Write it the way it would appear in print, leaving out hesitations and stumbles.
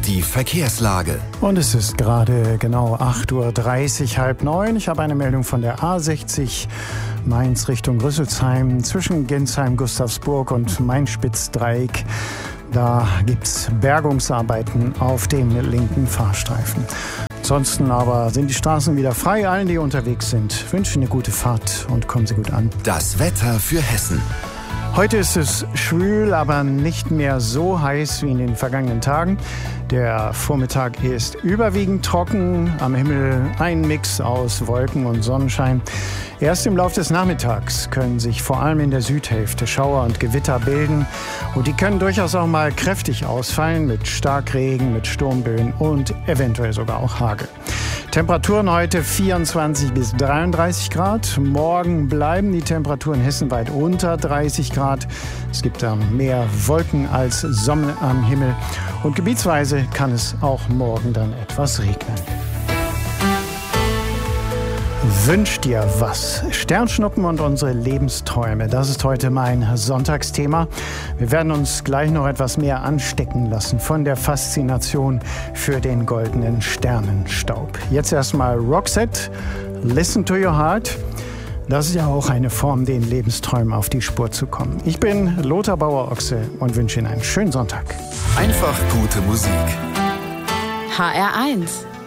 Die Verkehrslage. Und es ist gerade genau 8:30 Uhr, halb neun. Ich habe eine Meldung von der A60 Mainz Richtung Rüsselsheim zwischen Gensheim, Gustavsburg und Main-Spitz-Dreieck. Da gibt's Bergungsarbeiten auf dem linken Fahrstreifen. Ansonsten aber sind die Straßen wieder frei. Allen, die unterwegs sind, wünsche eine gute Fahrt und kommen Sie gut an. Das Wetter für Hessen. Heute ist es schwül, aber nicht mehr so heiß wie in den vergangenen Tagen. Der Vormittag ist überwiegend trocken, am Himmel ein Mix aus Wolken und Sonnenschein. Erst im Laufe des Nachmittags können sich vor allem in der Südhälfte Schauer und Gewitter bilden. Und die können durchaus auch mal kräftig ausfallen mit Starkregen, mit Sturmböen und eventuell sogar auch Hagel. Temperaturen heute 24 bis 33 Grad. Morgen bleiben die Temperaturen hessenweit unter 30 Grad. Es gibt mehr Wolken als Sonne am Himmel. Und gebietsweise kann es auch morgen dann etwas regnen. Wünsch dir was? Sternschnuppen und unsere Lebensträume. Das ist heute mein Sonntagsthema. Wir werden uns gleich noch etwas mehr anstecken lassen von der Faszination für den goldenen Sternenstaub. Jetzt erstmal Roxette, Listen to Your Heart. Das ist ja auch eine Form, den Lebensträumen auf die Spur zu kommen. Ich bin Lothar Bauer-Ochse und wünsche Ihnen einen schönen Sonntag. Einfach gute Musik. HR1